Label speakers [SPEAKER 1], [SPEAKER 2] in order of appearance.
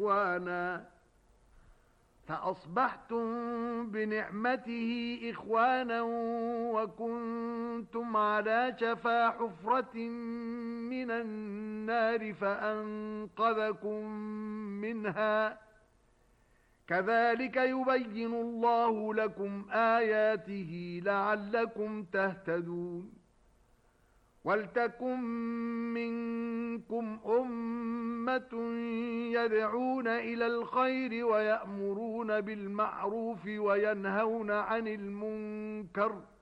[SPEAKER 1] إخوانا فأصبحتم بنعمته إخوانا وكنتم على شفا حفرة من النار فأنقذكم منها كذلك يبين الله لكم آياته لعلكم تهتدون وَلْتَكُن مِّنكُمْ أُمَّةٌ يَدْعُونَ إِلَى الْخَيْرِ وَيَأْمُرُونَ بِالْمَعْرُوفِ وَيَنْهَوْنَ عَنِ الْمُنكَرِ